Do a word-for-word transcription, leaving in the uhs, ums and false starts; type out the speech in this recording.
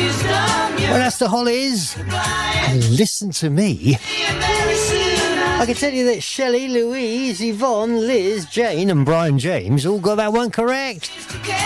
Well, that's the Hollies. And listen to me. I can tell you that Shelley, Louise, Yvonne, Liz, Jane and Brian James all got that one correct.